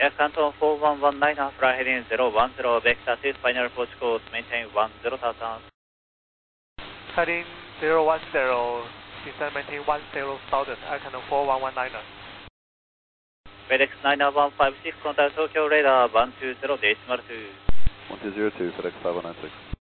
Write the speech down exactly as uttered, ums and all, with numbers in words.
Jack Canton four one one nine, fly heading zero one zero, vector two, final approach course, maintain one zero thousand. Heading zero one zero, descend maintain one zero thousand, Air Canton four one one nine. FedEx nine one five six, contact Tokyo radar one two zero decimal two. one two zero two, FedEx five one nine six.